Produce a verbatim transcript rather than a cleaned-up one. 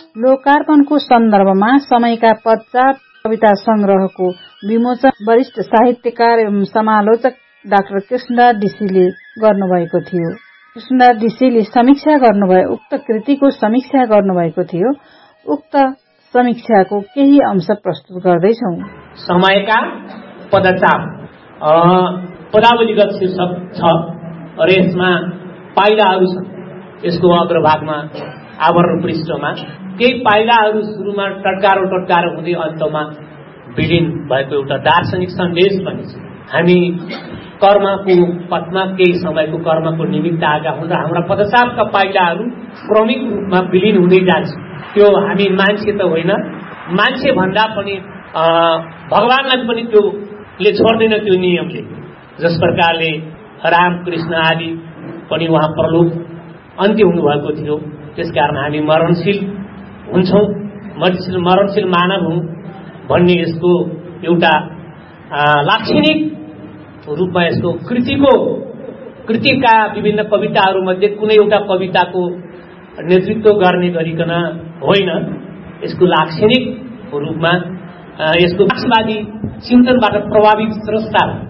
लोकार्पणको सन्दर्भमा समयका पश्चात कविता संग्रहको विमोचन वरिष्ठ साहित्यकार एवं समालोचक डाक्टर कृष्णदास ढिसीले गर्नुभएको थियो। कृष्णदास ढिसीले समीक्षा गर्नुभयो उक्त कृतिको समीक्षा गर्नुभएको थियो। उक्त समीक्षाको केही अंश प्रस्तुत गर्दैछौं। समयका पदचाप पदावलीगत शीर्षक छ र यसमा पाइलाहरू छन्। यसको अग्रभागमा आवरण पृष्ठमा केही पाइलाहरू सुरुमा टटकारो टटकारो हुँदै अन्तमा विलीन भएको एउटा दार्शनिक सन्देश पनि छ। हामी कर्मको पथमा केही समयको कर्मको निमित्त आएका हुँदा हाम्रा पदचापका पाइलाहरू क्रमिक रूपमा विलीन हुँदै जान्छ। त्यो हामी मान्छे त होइन, मान्छे भन्दा पनि भगवानलाई पनि त्योले छोड्दैन त्यो नियमले। जस प्रकारले रामकृष्ण आदि पनि उहाँ परलोक अन्त्य हुनुभएको थियो। त्यसकारण हामी मरणशील हुन्छौँ, मरणशील मानव हौँ भन्ने यसको एउटा लाक्षणिक रूपमा यसको कृतिको कृतिका विभिन्न कविताहरूमध्ये कुनै एउटा कविताको नेतृत्व गर्ने गरिकन होइन, यसको लाक्षणिक रूपमा यसको मार्क्सवादी चिन्तनबाट प्रभावित स्रष्टा